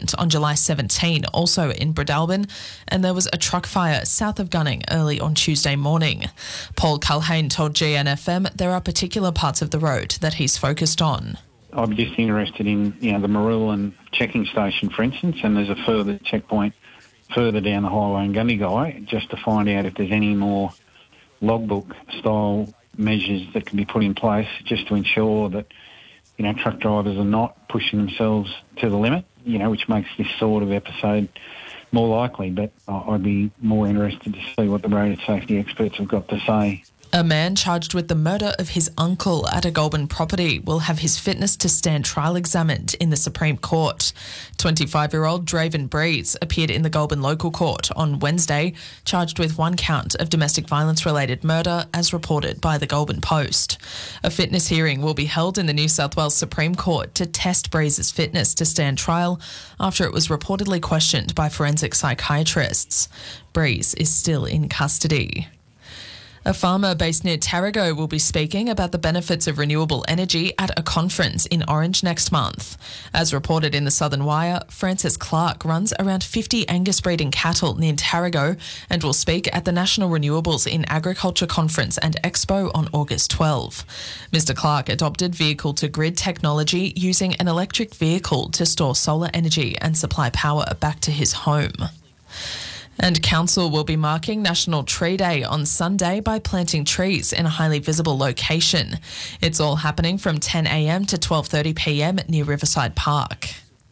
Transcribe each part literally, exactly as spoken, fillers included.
accident on July seventeenth, also in Breadalbyn, and there was a truck fire south of Gunning early on Tuesday morning. Paul Culhane told G N F M there are particular parts of the road that he's focused on. I'm just interested in, you know, the Marulan checking station, for instance, and there's a further checkpoint further down the highway in Gundagai, just to find out if there's any more logbook-style measures that can be put in place just to ensure that, you know, truck drivers are not pushing themselves to the limit, you know, which makes this sort of episode more likely. But I'd be more interested to see what the road safety experts have got to say. A man charged with the murder of his uncle at a Goulburn property will have his fitness to stand trial examined in the Supreme Court. twenty-five-year-old Draven Breeze appeared in the Goulburn local court on Wednesday, charged with one count of domestic violence-related murder, as reported by the Goulburn Post. A fitness hearing will be held in the New South Wales Supreme Court to test Breeze's fitness to stand trial after it was reportedly questioned by forensic psychiatrists. Breeze is still in custody. A farmer based near Tarago will be speaking about the benefits of renewable energy at a conference in Orange next month. As reported in the Southern Wire, Francis Clark runs around fifty Angus breeding cattle near Tarago and will speak at the National Renewables in Agriculture Conference and Expo on August twelfth. Mister Clark adopted vehicle-to-grid technology using an electric vehicle to store solar energy and supply power back to his home. And Council will be marking National Tree Day on Sunday by planting trees in a highly visible location. It's all happening from ten a m to twelve thirty p m near Riverside Park.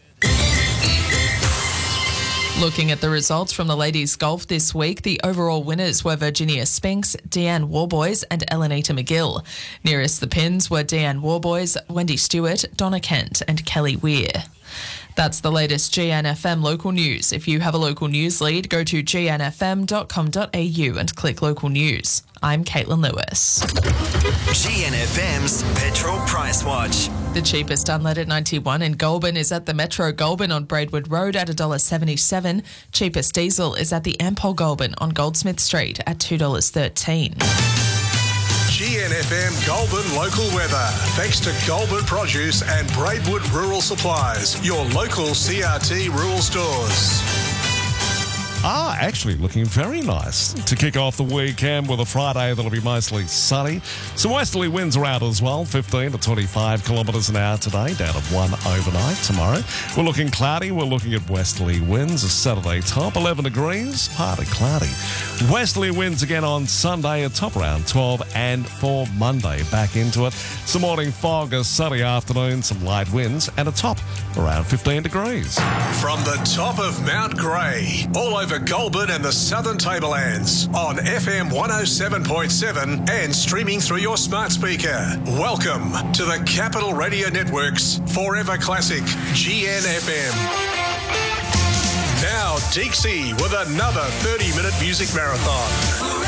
Looking at the results from the ladies' golf this week, the overall winners were Virginia Spinks, Deanne Warboys and Elenita McGill. Nearest the pins were Deanne Warboys, Wendy Stewart, Donna Kent and Kelly Weir. That's the latest G N F M local news. If you have a local news lead, go to g n f m dot com dot a u and click local news. I'm Caitlin Lewis. G N F M's Petrol Price Watch. The cheapest unleaded ninety-one in Goulburn is at the Metro Goulburn on Braidwood Road at one dollar seventy-seven. Cheapest diesel is at the Ampol Goulburn on Goldsmith Street at two dollars thirteen. G N F M Goulburn local weather. Thanks to Goulburn Produce and Braidwood Rural Supplies, your local C R T rural stores. Ah, actually looking very nice to kick off the weekend with a Friday that'll be mostly sunny. Some westerly winds are out as well, fifteen to twenty-five kilometres an hour today, down to one overnight tomorrow. We're looking cloudy, we're looking at westerly winds, a Saturday top, eleven degrees, partly cloudy. Westerly winds again on Sunday, a top around twelve, and for Monday, back into it. Some morning fog, a sunny afternoon, some light winds, and a top around fifteen degrees. From the top of Mount Grey, all over Goulburn and the Southern Tablelands, on F M one oh seven point seven and streaming through your smart speaker. Welcome to the Capital Radio Network's Forever Classic G N F M. Now Dixie with another thirty minute music marathon.